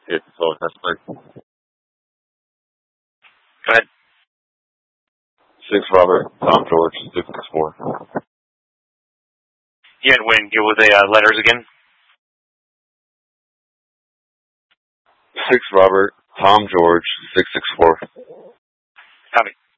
It's all suspect. Go ahead. 6 Robert, Tom George, 664. Yeah, and when give with the letters again. 6 Robert, Tom George, 664. Copy.